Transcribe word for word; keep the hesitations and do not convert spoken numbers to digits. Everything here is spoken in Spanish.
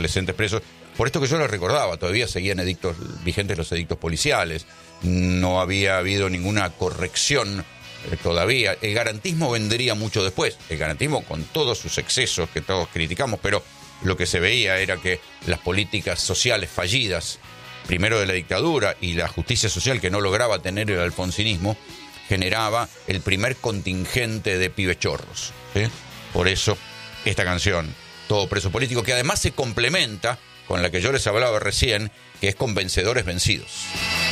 adolescentes presos. Por esto que yo lo recordaba, todavía seguían edictos vigentes los edictos policiales, no había habido ninguna corrección eh, todavía. El garantismo vendría mucho después, el garantismo con todos sus excesos que todos criticamos, pero lo que se veía era que las políticas sociales fallidas, primero de la dictadura y la justicia social que no lograba tener el alfonsinismo, generaba el primer contingente de pibes chorros, ¿sí? Por eso esta canción, Todo preso político, que además se complementa con la que yo les hablaba recién, que es Con vencedores vencidos.